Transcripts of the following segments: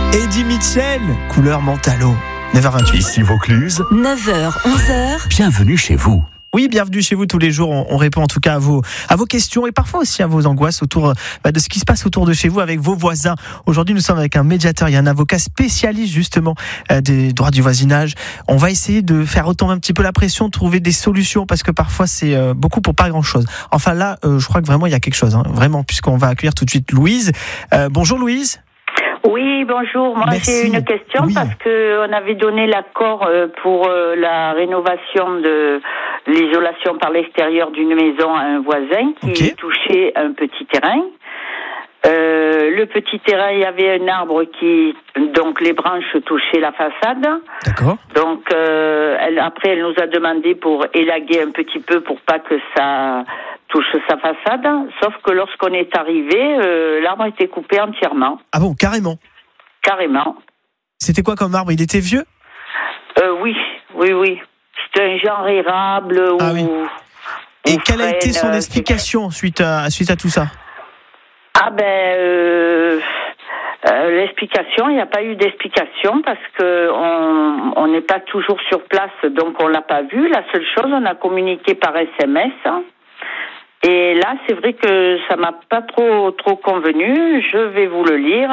Eddie Mitchell, couleur Mentalo. 9h28. Ici Vaucluse. 9h, 11h. Bienvenue chez vous. Oui, bienvenue chez vous tous les jours. On répond en tout cas à vos questions et parfois aussi à vos angoisses autour de ce qui se passe autour de chez vous avec vos voisins. Aujourd'hui, nous sommes avec un médiateur. Il y a un avocat spécialiste justement des droits du voisinage. On va essayer de faire retomber un petit peu la pression, de trouver des solutions parce que parfois c'est beaucoup pour pas grand-chose. Enfin là, je crois que vraiment il y a quelque chose, vraiment, puisqu'on va accueillir tout de suite Louise. Bonjour Louise. Oui, bonjour. Moi, Merci. j'ai une question parce que on avait donné l'accord pour la rénovation de l'isolation par l'extérieur d'une maison à un voisin qui touchait un petit terrain. Le petit terrain, il y avait un arbre donc les branches touchaient la façade. D'accord. Donc après, elle nous a demandé pour élaguer un petit peu pour pas que ça touche sa façade. Sauf que lorsqu'on est arrivé, l'arbre était coupé entièrement. Ah bon, carrément. Carrément. C'était quoi comme arbre? Il était vieux? Oui. C'était un genre érable. Ah oui. Et quelle a été son explication suite à tout ça? Ah l'explication, il n'y a pas eu d'explication parce que on n'est pas toujours sur place, donc on l'a pas vu. La seule chose, on a communiqué par SMS. Et là, c'est vrai que ça m'a pas trop convenu. Je vais vous le lire.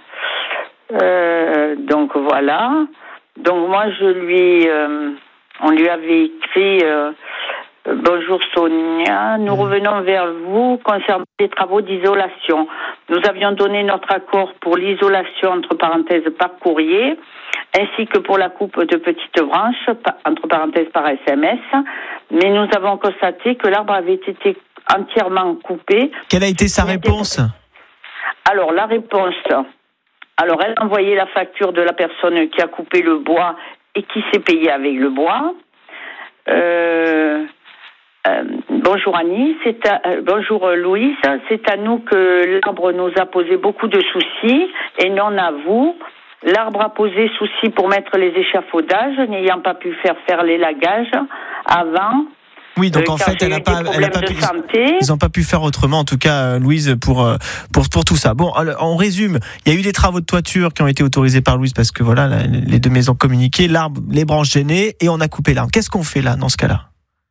Donc voilà. Donc moi, on lui avait écrit. Bonjour Sonia, nous revenons vers vous concernant les travaux d'isolation. Nous avions donné notre accord pour l'isolation entre parenthèses par courrier, ainsi que pour la coupe de petites branches entre parenthèses par SMS, mais nous avons constaté que l'arbre avait été entièrement coupé. Quelle a été sa réponse? Alors la réponse, elle a envoyé la facture de la personne qui a coupé le bois et qui s'est payée avec le bois. Bonjour Annie, bonjour Louise, c'est à nous que l'arbre nous a posé beaucoup de soucis et non à vous. L'arbre a posé souci pour mettre les échafaudages, n'ayant pas pu faire l'élagage avant. Oui, donc en fait, ils n'ont pas pu faire autrement, en tout cas, Louise, pour tout ça. Bon, alors, on résume. Il y a eu des travaux de toiture qui ont été autorisés par Louise parce que voilà, les deux maisons communiquaient, l'arbre, les branches gênées, et on a coupé l'arbre. Qu'est-ce qu'on fait là, dans ce cas-là?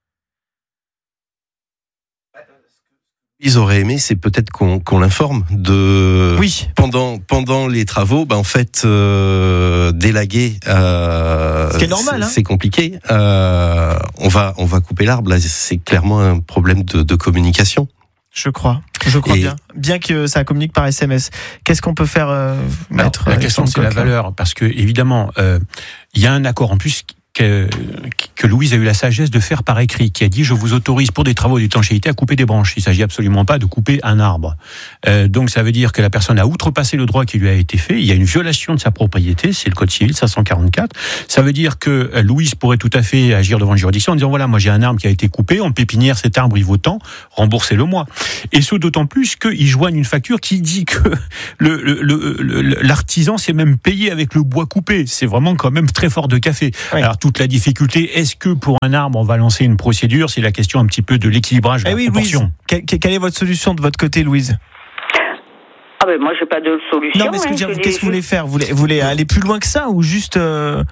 Ils auraient aimé, c'est peut-être qu'on l'informe de. Oui. Pendant les travaux, en fait, d'élaguer. Ce qui est normal, c'est compliqué. On va couper l'arbre. Là, c'est clairement un problème de communication. Je crois bien que ça communique par SMS. Qu'est-ce qu'on peut faire, maître? La question, c'est la valeur, parce que évidemment, il y a un accord en plus que Louise a eu la sagesse de faire par écrit, qui a dit: je vous autorise pour des travaux d'étanchéité à couper des branches. Il s'agit absolument pas de couper un arbre. Donc ça veut dire que la personne a outrepassé le droit qui lui a été fait. Il y a une violation de sa propriété, c'est le code civil 544. Ça veut dire que Louise pourrait tout à fait agir devant une juridiction en disant: voilà, moi j'ai un arbre qui a été coupé, en pépinière cet arbre il vaut tant, remboursez-le-moi. Et ce d'autant plus qu'ils joignent une facture qui dit que l'artisan s'est même payé avec le bois coupé. C'est vraiment quand même très fort de café. Oui. Alors toute la difficulté, est-ce que pour un arbre on va lancer une procédure? C'est la question un petit peu de l'équilibrage de la proportion. Louise, quelle est votre solution de votre côté, Louise? Moi j'ai pas de solution. Non, mais qu'est-ce que vous voulez faire? Vous voulez aller plus loin que ça ou juste non.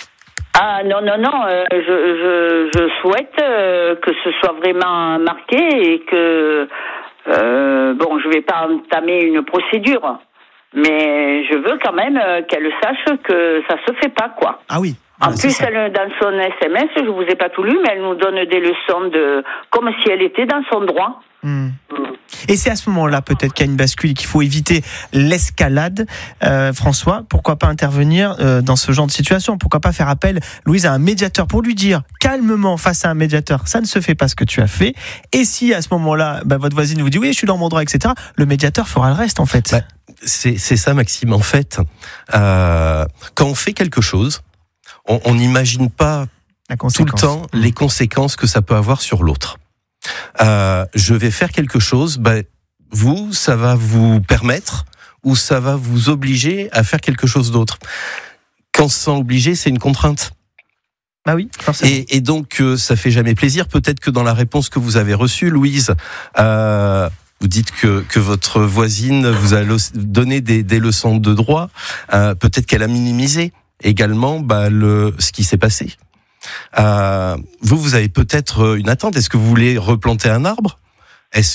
Je souhaite que ce soit vraiment marqué et que je vais pas entamer une procédure, mais je veux quand même qu'elle sache que ça se fait pas, quoi. Ah oui. En plus, elle, dans son SMS, je vous ai pas tout lu, mais elle nous donne des leçons comme si elle était dans son droit. Et c'est à ce moment-là peut-être qu'il y a une bascule et qu'il faut éviter l'escalade. François, pourquoi pas intervenir dans ce genre de situation? Pourquoi pas faire appel, Louise, à un médiateur pour lui dire calmement face à un médiateur: ça ne se fait pas ce que tu as fait. Et si à ce moment-là, votre voisine vous dit oui, je suis dans mon droit, etc., le médiateur fera le reste en fait. C'est ça, Maxime. En fait, quand on fait quelque chose, on n'imagine pas tout le temps les conséquences que ça peut avoir sur l'autre. Je vais faire quelque chose, ça va vous permettre ou ça va vous obliger à faire quelque chose d'autre. Quand se sent obligé, c'est une contrainte. Bah oui, forcément. Et donc, ça fait jamais plaisir. Peut-être que dans la réponse que vous avez reçue, Louise, Vous dites que votre voisine vous a donné des leçons de droit. Peut-être qu'elle a minimisé également ce qui s'est passé. Vous avez peut-être une attente. Est-ce que vous voulez replanter un arbre ? Qu'est-ce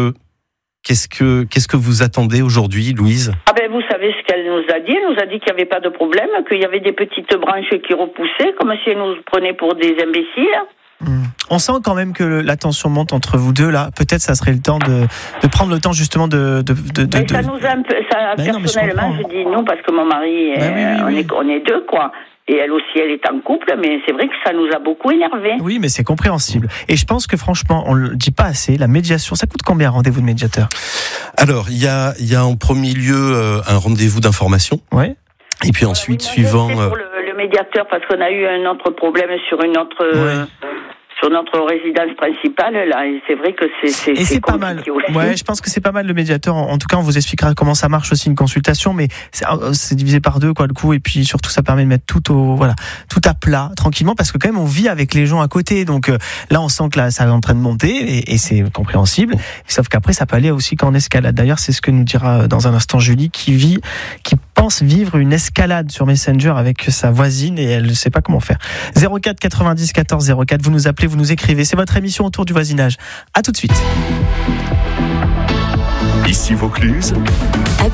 que vous attendez aujourd'hui, Louise ? Vous savez ce qu'elle nous a dit. Elle nous a dit qu'il n'y avait pas de problème, qu'il y avait des petites branches qui repoussaient, comme si elle nous prenait pour des imbéciles. On sent quand même que la tension monte entre vous deux là. Peut-être ça serait le temps de prendre le temps justement de. Ça nous a un peu. Personnellement, je dis non parce que mon mari, on est deux quoi. Et elle aussi, elle est en couple, mais c'est vrai que ça nous a beaucoup énervés. Oui, mais c'est compréhensible. Et je pense que franchement, on le dit pas assez. La médiation, ça coûte combien un rendez-vous de médiateur ? Alors, il y a en premier lieu un rendez-vous d'information. Ouais. Et puis ensuite, suivant. Pour le médiateur, parce qu'on a eu un autre problème sur une autre. Sur notre résidence principale, là, et c'est vrai que c'est pas mal. Aussi. Ouais, je pense que c'est pas mal le médiateur. En tout cas, on vous expliquera comment ça marche aussi une consultation, mais c'est divisé par deux, quoi, le coup, et puis surtout, ça permet de mettre tout à plat, tranquillement, parce que quand même, on vit avec les gens à côté, donc là, on sent que là, ça est en train de monter, et c'est compréhensible. Sauf qu'après, ça peut aller aussi qu'en escalade. D'ailleurs, c'est ce que nous dira dans un instant Julie, qui pense vivre une escalade sur Messenger avec sa voisine, et elle ne sait pas comment faire. 04 90 14 04, vous nous appelez, vous nous écrivez. C'est votre émission autour du voisinage. À tout de suite. Ici Vaucluse.